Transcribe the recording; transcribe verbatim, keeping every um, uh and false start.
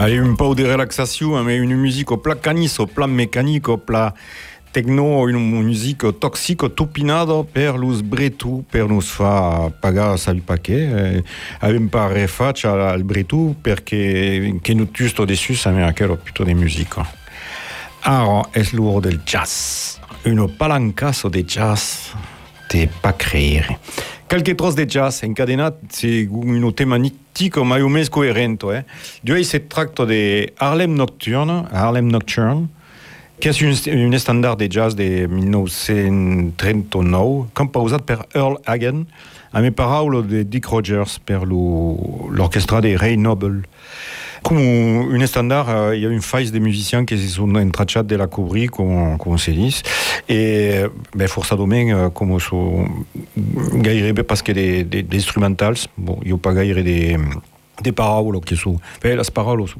Allez, un peu de relaxation, mais une musique au plat canis, au plat mécanique, au plat techno, une musique toxique, tupinado per los bretu, per nos fa pagar sal paquet. Avem pas refaccia al bretu perché che non giusto dessus, ça met à quel plutôt des musiques. Alors, es l'heure del jazz. Une palancazo de jazz, te pas créer. Qualche tros de jazz encadenat, c'est un thématique mai o més coherente. Eh? Due se tracta de Harlem Nocturne, Harlem Nocturne, qui est un, un standard de jazz de dix-neuf trenta-nou, composat per Earl Hagen, a me paraulo de Dick Rogers per lo, l'orchestra de Ray Noble. Comme un standard, il y a une phase de musiciens qui sont entrachats de la couvrir, comme, comme on se dit. Et ben, forçadament, comme so gairebé parce que des, des, des instrumentals, bon, il n'y a pas gaire des, des paroles qui sont... Ben, les paroles